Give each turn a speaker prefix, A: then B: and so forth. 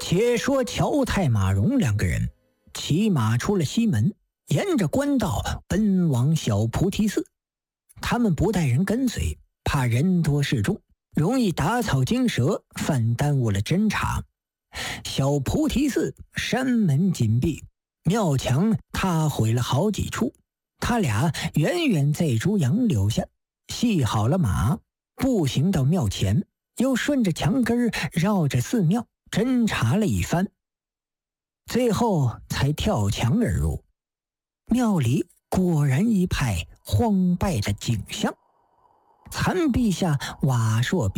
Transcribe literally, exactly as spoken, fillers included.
A: 且说乔太马荣两个人骑马出了西门，沿着官道奔往小菩提寺。他们不带人跟随，怕人多势众，容易打草惊蛇，犯耽误了侦查。小菩提寺山门紧闭，庙墙塌毁了好几处。他俩远远在株杨柳下系好了马，步行到庙前，又顺着墙根绕着寺庙侦查了一番，最后才跳墙而入。庙里果然一派荒败的景象，残壁下瓦砾